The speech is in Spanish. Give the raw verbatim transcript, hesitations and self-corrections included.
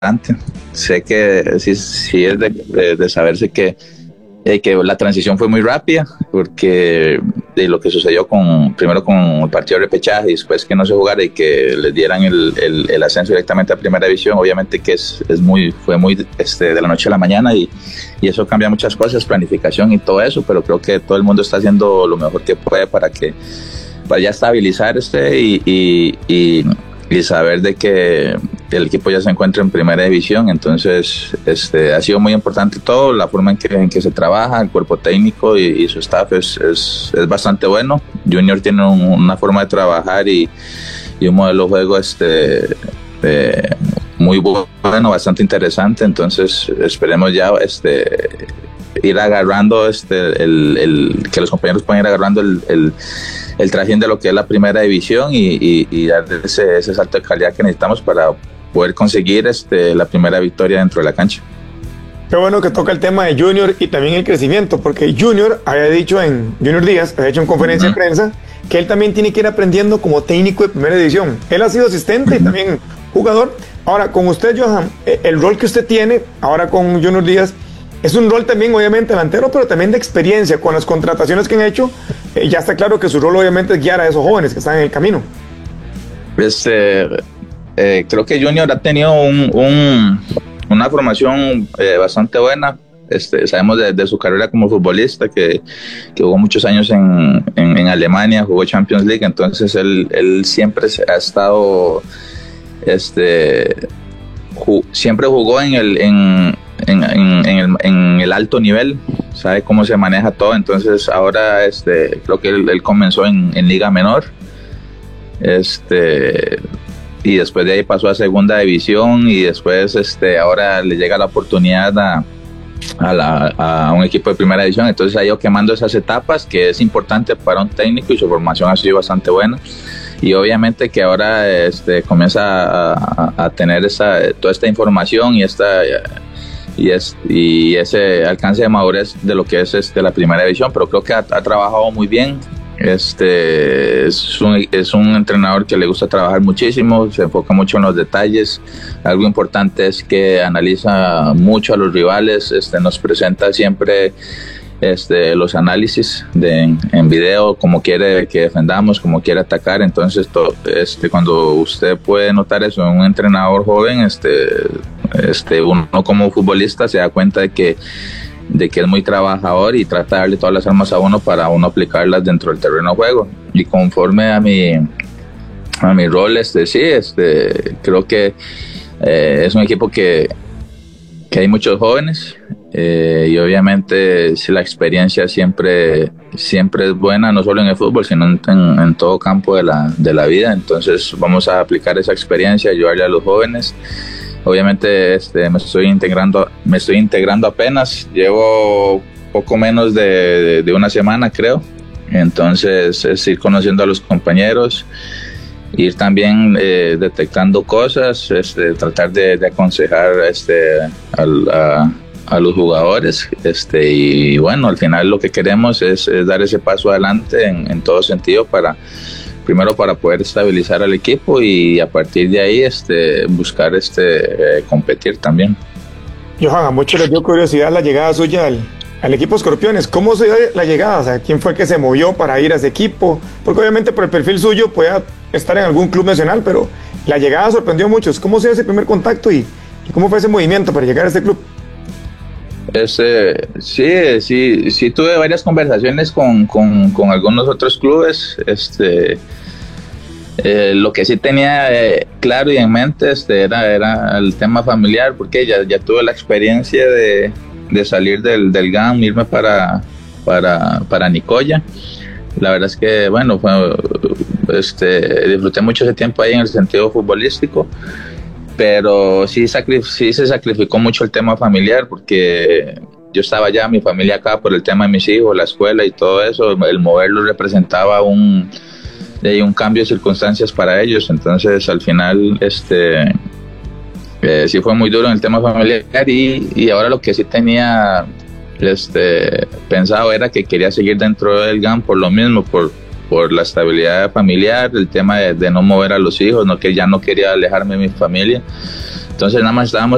Sé que sí, sí es de, de, de saberse que, eh, que la transición fue muy rápida, porque de lo que sucedió con primero con el partido de repechaje y después que no se jugara y que les dieran el, el, el ascenso directamente a primera división, obviamente que es, es muy, fue muy este, de la noche a la mañana, y, y eso cambia muchas cosas, planificación y todo eso, pero creo que todo el mundo está haciendo lo mejor que puede para que para ya estabilizar este y, y, y y saber de que el equipo ya se encuentra en primera división. Entonces este, ha sido muy importante todo, la forma en que, en que se trabaja, el cuerpo técnico y, y su staff es, es, es bastante bueno. Junior tiene un, una forma de trabajar y, y un modelo de juego este, eh, muy bueno, bastante interesante, entonces esperemos ya este, ir agarrando este, el, el, que los compañeros puedan ir agarrando el, el el trajín de lo que es la primera división y, y, y dar ese, ese salto de calidad que necesitamos para poder conseguir este, la primera victoria dentro de la cancha. Qué bueno que toca el tema de Junior y también el crecimiento, porque Junior había dicho en Junior Díaz, había hecho en conferencia uh-huh. de prensa, que él también tiene que ir aprendiendo como técnico de primera división. Él ha sido asistente uh-huh. y también jugador. Ahora, con usted, Johan, el rol que usted tiene ahora con Junior Díaz, es un rol también obviamente delantero, pero también de experiencia. Con las contrataciones que han hecho, eh, ya está claro que su rol obviamente es guiar a esos jóvenes que están en el camino. Este, eh, creo que Junior ha tenido un, un, una formación eh, bastante buena. Este, sabemos de, de su carrera como futbolista, que, que jugó muchos años en, en, en Alemania, jugó Champions League, entonces él, él siempre ha estado, este, ju, siempre jugó en el... En, En, en, en, el, en el alto nivel, sabe cómo se maneja todo. Entonces ahora este, creo que él, él comenzó en, en Liga Menor este, y después de ahí pasó a Segunda División y después este, ahora le llega la oportunidad a, a, la, a un equipo de Primera División. Entonces ha ido quemando esas etapas, que es importante para un técnico, y su formación ha sido bastante buena. Y obviamente que ahora este, comienza a, a, a tener esa, toda esta información y esta... Y, es, y ese alcance de madurez de lo que es este, la primera división, pero creo que ha, ha trabajado muy bien. Este, es, un, es un entrenador que le gusta trabajar muchísimo, se enfoca mucho en los detalles. Algo importante es que analiza mucho a los rivales, este, nos presenta siempre este, los análisis de, en, en video, cómo quiere que defendamos, cómo quiere atacar. Entonces to, este, cuando usted puede notar eso en un entrenador joven, este, este, uno como futbolista se da cuenta de que, de que es muy trabajador y trata de darle todas las armas a uno para uno aplicarlas dentro del terreno de juego. Y conforme a mi, a mi rol, este, sí, este, creo que eh, es un equipo que, que hay muchos jóvenes. Eh, y obviamente si la experiencia siempre siempre es buena, no solo en el fútbol, sino en, en, en todo campo de la, de la vida. Entonces vamos a aplicar esa experiencia, ayudarle a los jóvenes. Obviamente este, me estoy integrando me estoy integrando apenas, llevo poco menos de, de, de una semana, creo. Entonces es ir conociendo a los compañeros, ir también eh, detectando cosas, este, tratar de, de aconsejar este, al, a a los jugadores, este, y bueno, al final lo que queremos es, es dar ese paso adelante en, en todo sentido, para primero para poder estabilizar al equipo y a partir de ahí este, buscar este, eh, competir también. Johan, a muchos les dio curiosidad la llegada suya al, al equipo Escorpiones. ¿Cómo se dio la llegada? O sea, ¿quién fue el que se movió para ir a ese equipo? Porque obviamente por el perfil suyo puede estar en algún club nacional, pero la llegada sorprendió a muchos. ¿Cómo se dio ese primer contacto y, y cómo fue ese movimiento para llegar a este club? Este, sí, sí, sí tuve varias conversaciones con, con, con algunos otros clubes. Este, eh, lo que sí tenía eh, claro y en mente este, era, era el tema familiar, porque ya, ya tuve la experiencia de, de salir del, del G A M, irme para, para, para Nicoya. La verdad es que, bueno, fue, este, disfruté mucho ese tiempo ahí en el sentido futbolístico. Pero sí, sacri- sí se sacrificó mucho el tema familiar, porque yo estaba allá, mi familia acá, por el tema de mis hijos, la escuela y todo eso. El moverlo representaba un, un cambio de circunstancias para ellos. Entonces al final este, eh, sí fue muy duro en el tema familiar, y, y ahora lo que sí tenía este, pensado era que quería seguir dentro del G A M por lo mismo, por por la estabilidad familiar, el tema de, de no mover a los hijos, no, que ya no quería alejarme de mi familia. Entonces nada más estábamos